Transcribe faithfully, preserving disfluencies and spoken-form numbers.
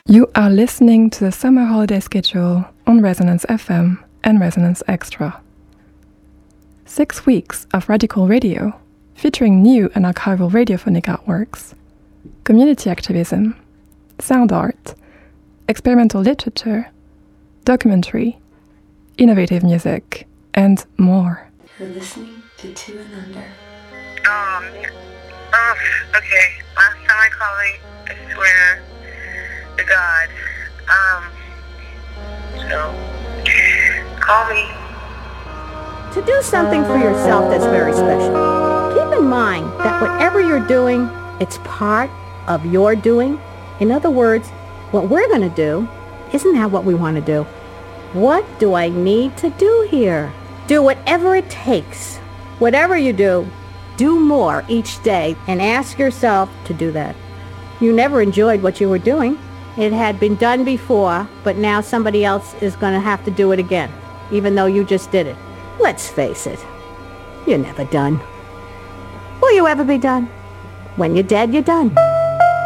You are listening to the summer holiday schedule on Resonance F M and Resonance Extra. Six weeks of radical radio, featuring new and archival radiophonic artworks, community activism, sound art, experimental literature, documentary, innovative music, and more. You're listening to Two and Under. Um, oh, okay. Last time I called, I swear to God. Um, so, call me. To do something for yourself that's very special, keep in mind that whatever you're doing, it's part of your doing. In other words, what we're going to do isn't that what we want to do. What do I need to do here? Do whatever it takes. Whatever you do, do more each day and ask yourself to do that. You never enjoyed what you were doing. It had been done before, but now somebody else is going to have to do it again, even though you just did it. Let's face it, you're never done. Will you ever be done? When you're dead, you're done.